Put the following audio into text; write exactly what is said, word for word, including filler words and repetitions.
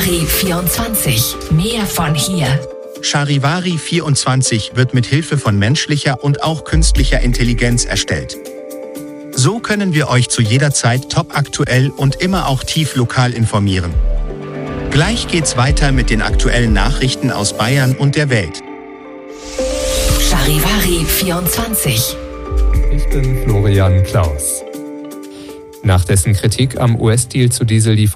Charivari vierundzwanzig. Mehr von hier. Charivari vierundzwanzig wird mit Hilfe von menschlicher und auch künstlicher Intelligenz erstellt. So können wir euch zu jeder Zeit topaktuell und immer auch tief lokal informieren. Gleich geht's weiter mit den aktuellen Nachrichten aus Bayern und der Welt. Charivari vierundzwanzig. Ich bin Florian Klaus. Nach dessen Kritik am U S-Deal zu Diesellieferungen